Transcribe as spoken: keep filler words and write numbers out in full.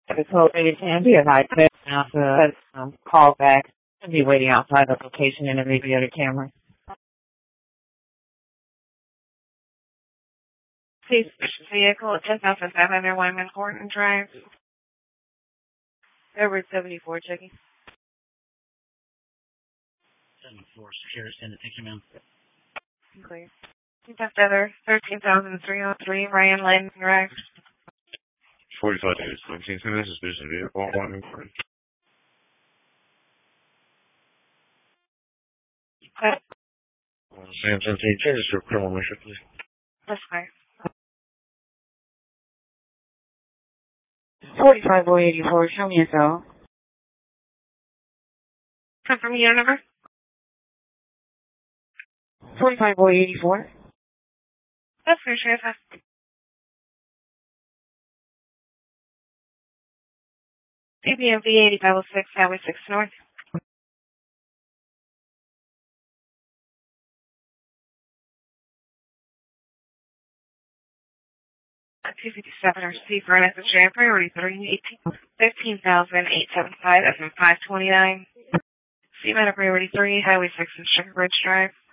The code is Andy, and I said now to um, call back and be waiting outside the location and maybe the other camera. Please, vehicle at ten thousand five hundred Wyman Horton Drive. Over seventy-four, checking. seventy-four, secure, send it, thank you, ma'am. Clear. Contact other thirteen thousand three hundred three Ryan Lane Drive. forty-five days, nineteen, this is business vehicle, Wyman Horton. Okay. Sam seventeen, change this to a criminal mission, please. That's fine. forty-five boy eighty-four, show me a cell. Confirm your number. forty-five boy eighty-four. That's for sure. C B M V eighty-five oh six, Highway six North. two fifty-seven or C for N S J, priority three, eighteen, fifteen thousand eight seventy-five, F M five twenty-nine. C matter priority three, Highway six and Sugar Ridge Drive.